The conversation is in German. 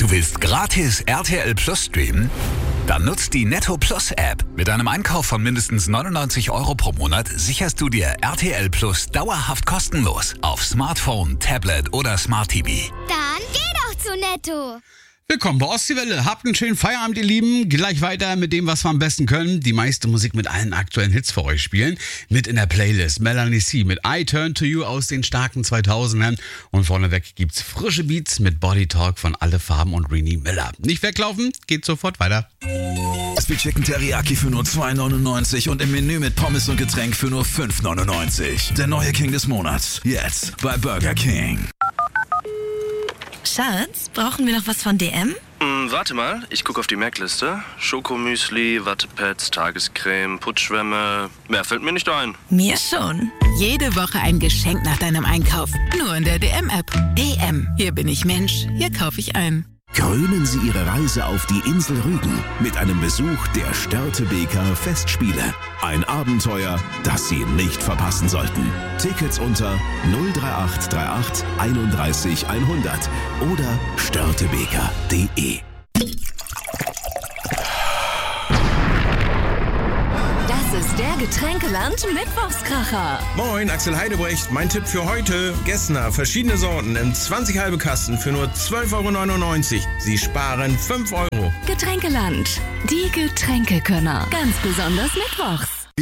Du willst gratis RTL Plus streamen? Dann nutzt die Netto Plus App. Mit einem Einkauf von mindestens 99 € pro Monat sicherst du dir RTL Plus dauerhaft kostenlos auf Smartphone, Tablet oder Smart TV. Dann geh doch zu Netto. Willkommen bei Ostseewelle. Habt einen schönen Feierabend, ihr Lieben. Gleich weiter mit dem, was wir am besten können. Die meiste Musik mit allen aktuellen Hits für euch spielen. Mit in der Playlist Melanie C. mit I Turn to You aus den starken 2000ern. Und vorneweg gibt's frische Beats mit Body Talk von Alle Farben und Rini Miller. Nicht weglaufen, geht sofort weiter. Crispy Chicken Teriyaki für nur 2,99 und im Menü mit Pommes und Getränk für nur 5,99. Der neue King des Monats. Jetzt bei Burger King. Schatz, brauchen wir noch was von DM? Warte mal, ich gucke auf die Merkliste. Schokomüsli, Wattepads, Tagescreme, Putzschwämme. Mehr fällt mir nicht ein. Mir schon. Jede Woche ein Geschenk nach deinem Einkauf. Nur in der DM-App. DM. Hier bin ich Mensch. Hier kaufe ich ein. Krönen Sie Ihre Reise auf die Insel Rügen mit einem Besuch der Störtebeker Festspiele. Ein Abenteuer, das Sie nicht verpassen sollten. Tickets unter 03838 31 100 oder störtebeker.de. Das ist der Getränkeland Mittwochskracher. Moin, Axel Heidebrecht. Mein Tipp für heute: Gessner, verschiedene Sorten im 20 halbe Kasten für nur 12,99 €. Sie sparen 5 €. Getränkeland. Die Getränkekönner. Ganz besonders mittwochs.